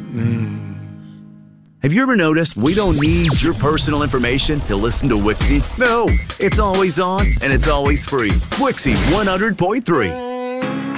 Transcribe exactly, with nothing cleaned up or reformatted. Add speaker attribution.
Speaker 1: Have you ever noticed we don't need your personal information to listen to Wixie? No, it's always on and it's always free. Wixie one hundred point three.